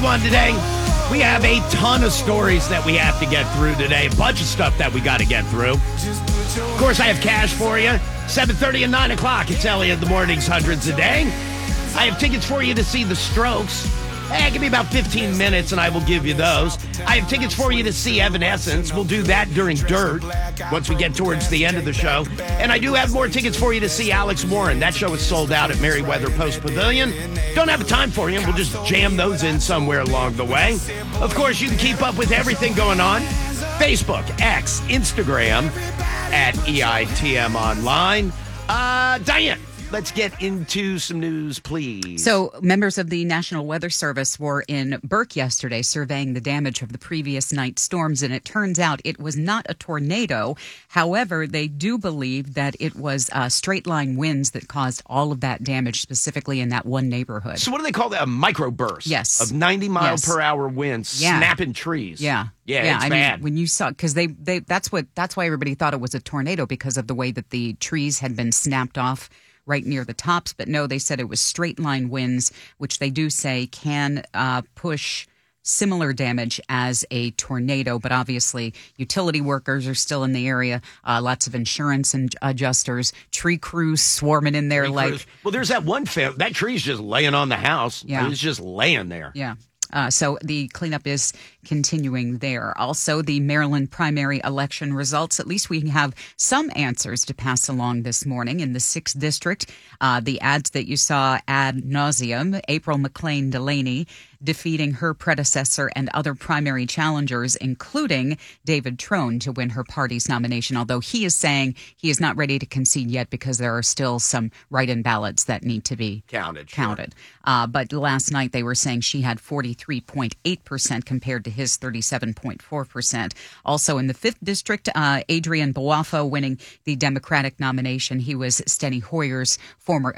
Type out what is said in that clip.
41 today. We have a ton of stories that we have to get through today. A bunch of stuff that we got to get through. Of course, I have cash for you. 7:30 and 9 o'clock. It's Elliot in the Mornings, hundreds a day. I have tickets for you to see the Strokes. Give me about 15 minutes and I will give you those. I have tickets for you to see Evanescence. We'll do that during Dirt once we get towards the end of the show. And I do have more tickets for you to see Alex Warren. That show is sold out at Merriweather Post Pavilion. Don't have a time for you. We'll just jam those in somewhere along the way. Of course, you can keep up with everything going on. Facebook, X, Instagram, at EITM Online. Diane. Let's get into some news, please. So members of the National Weather Service were in Burke yesterday surveying the damage of the previous night's storms, and it turns out it was not a tornado. However, they do believe that it was straight-line winds that caused all of that damage, specifically in that one neighborhood. So what do they call that? A microburst? Yes. Of 90-mile-per-hour winds snapping trees. Yeah. Yeah, it's bad. Mean, when you saw, because that's why everybody thought it was a tornado, because of the way that the trees had been snapped off right near the tops. But no, they said it was straight line winds, which they do say can push similar damage as a tornado. But obviously, utility workers are still in the area. Lots of insurance and adjusters, tree crews swarming in there. Well, there's that one family. That tree's just laying on the house. Yeah. It's just laying there. Yeah. So the cleanup is continuing there. Also, the Maryland primary election results. At least we have some answers to pass along this morning in the 6th district. The ads that you saw ad nauseum, April McLean Delaney defeating her predecessor and other primary challengers, including David Trone, to win her party's nomination, although he is saying he is not ready to concede yet because there are still some write-in ballots that need to be counted. Sure. But last night they were saying she had 43.8% compared to his 37.4%. Also in the 5th district, Adrian Boafo winning the Democratic nomination. He was Steny Hoyer's former